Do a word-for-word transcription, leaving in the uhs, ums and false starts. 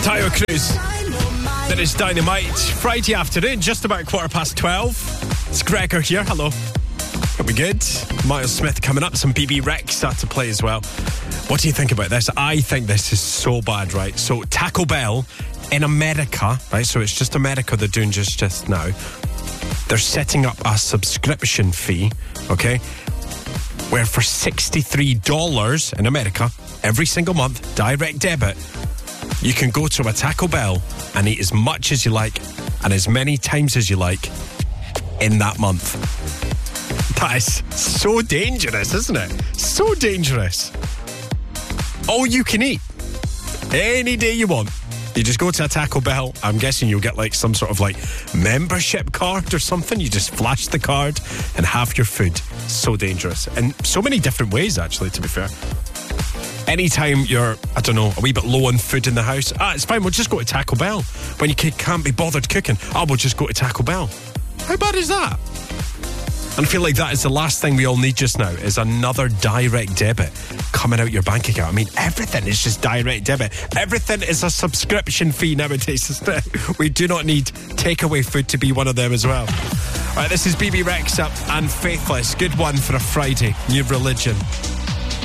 Tayo Cruz. That is Dynamite. Friday afternoon, just about quarter past twelve. It's Gregor here. Hello. Are we good? Miles Smith coming up. Some B B Rexa to play as well. What do you think about this? I think this is so bad, right? So Taco Bell in America, right? So it's just America they're doing just, just now. They're setting up a subscription fee, okay? Where for sixty-three dollars in America, every single month, direct debit, you can go to a Taco Bell and eat as much as you like and as many times as you like in that month. That is so dangerous, isn't it? So dangerous. All you can eat. Any day you want. You just go to a Taco Bell. I'm guessing you'll get like some sort of like membership card or something. You just flash the card and have your food. So dangerous. In so many different ways, actually, to be fair. Anytime you're, I don't know, a wee bit low on food in the house, ah, it's fine, we'll just go to Taco Bell. When you can't be bothered cooking, ah, we'll just go to Taco Bell. How bad is that? And I feel like that is the last thing we all need just now, is another direct debit coming out your bank account. I mean, everything is just direct debit. Everything is a subscription fee nowadays, isn't it? We do not need takeaway food to be one of them as well. All right, this is B B Rexa and Faithless. Good one for a Friday. New Religion.